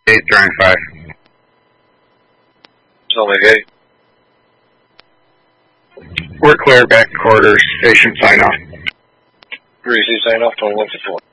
8, drawing 5. Only 8. We're clear back to quarters. Station sign off. 3C sign off, 21-4.